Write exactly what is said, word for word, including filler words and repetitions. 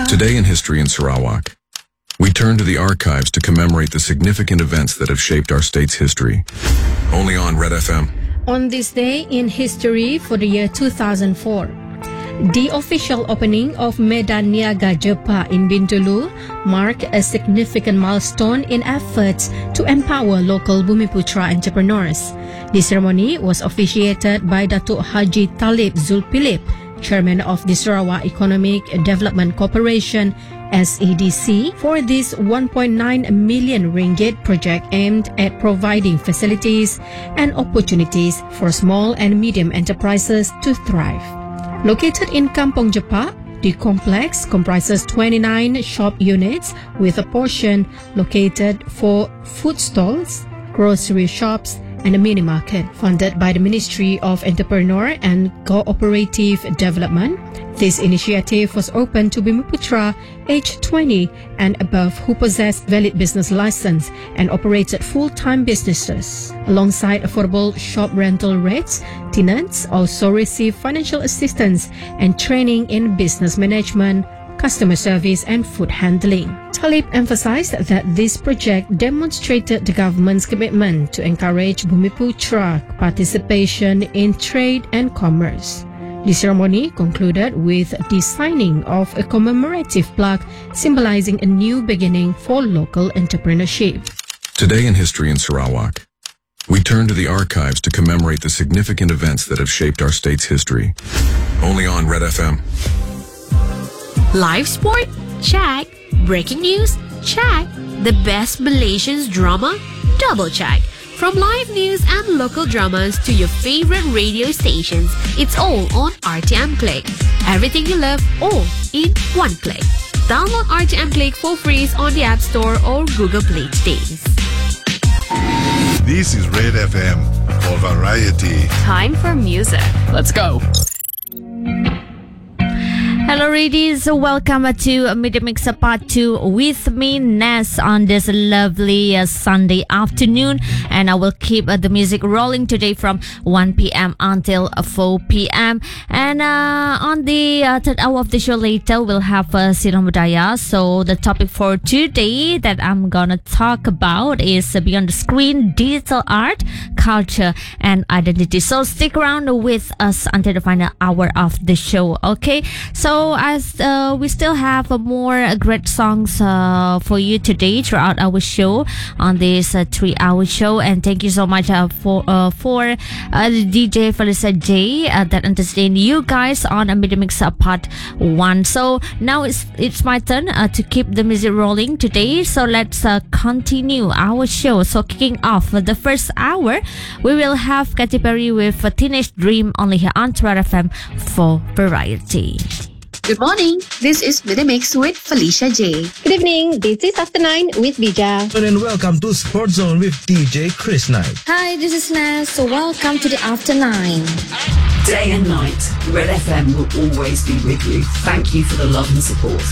Today in History in Sarawak, we turn to the archives to commemorate the significant events that have shaped our state's history. Only on Red F M. On this day in history for the year two thousand four, the official opening of Medan Niaga Jepa in Bintulu marked a significant milestone in efforts to empower local Bumiputra entrepreneurs. The ceremony was officiated by Datuk Haji Talib Zulpilip, Chairman of the Sarawak Economic Development Corporation S E D C, for this one point nine million ringgit project aimed at providing facilities and opportunities for small and medium enterprises to thrive. Located in Kampong Jepa, the complex comprises twenty-nine shop units with a portion located for food stalls, grocery shops, and a mini market. Funded by the Ministry of Entrepreneur and Cooperative Development, this initiative was open to Bumiputra aged twenty and above who possessed valid business license and operated full-time businesses. Alongside affordable shop rental rates, tenants also receive financial assistance and training in business management, customer service, and food handling. Talib emphasized that this project demonstrated the government's commitment to encourage Bumiputra participation in trade and commerce. The ceremony concluded with the signing of a commemorative plaque symbolizing a new beginning for local entrepreneurship. Today in History in Sarawak, we turn to the archives to commemorate the significant events that have shaped our state's history. Only on Red F M. Live sport? Check. Breaking news? Check. The best Malaysian drama? Double check. From live news and local dramas to your favorite radio stations, it's all on R T M Click. Everything you love, all in one click. Download R T M Click for free on the App Store or Google Play today. This is Red F M for variety. Time for music. Let's go. Hello, ladies. Welcome to Media Mixer Part two with me, Ness, on this lovely uh, Sunday afternoon. And I will keep uh, the music rolling today from one p.m. until four p.m. And uh, on the uh, third hour of the show later, we'll have uh, Silang Budaya. So the topic for today that I'm gonna talk about is uh, Beyond the Screen, Digital Art, Culture, and Identity. So stick around with us until the final hour of the show, okay? So So as uh, we still have uh, more uh, great songs uh, for you today throughout our show on this uh, three-hour show, and thank you so much uh, for uh, for uh, D J Felisa J uh, that entertained you guys on a Media Mix Part One. So now it's it's my turn uh, to keep the music rolling today. So let's uh, continue our show. So kicking off the first hour, we will have Katy Perry with a Teenage Dream only here on Red F M for variety. Good morning. This is Media Mix with Felicia J. Good evening, this is After Nine with Bija. And welcome to Sport Zone with D J Chris Knight. Hi, this is Naz. So welcome to the After Nine. Day and night, Red F M will always be with you. Thank you for the love and support.